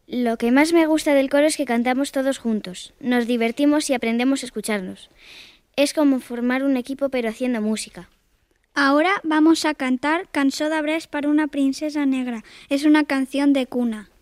Lo que más me gusta del coro es que cantamos todos juntos. Nos divertimos y aprendemos a escucharnos. Es como formar un equipo pero haciendo música. Ahora vamos a cantar Cançó de Brest para una princesa negra. Es una canción de cuna.